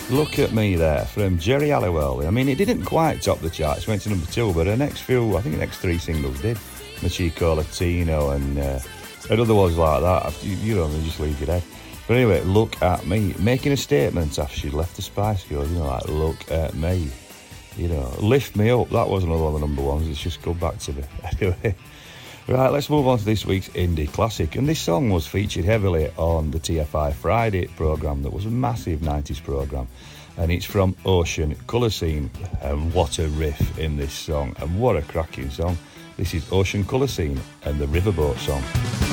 Look at Me there from Jerry Halliwell. I mean, it didn't quite top the charts, went to number 2, but her next few, I think the next 3 singles did. Machiko Latino and other ones like that. You know, they just leave you there. But anyway, Look at Me, making a statement after she'd left the Spice Girls, you know, like, look at me. You know, Lift Me Up, that was another one of the number ones. Let's just go back to the... Anyway. Right, let's move on to this week's Indie Classic. And this song was featured heavily on the TFI Friday programme that was a massive 90s programme. And it's from Ocean Colour Scene. And what a riff in this song. And what a cracking song. This is Ocean Colour Scene and the Riverboat Song.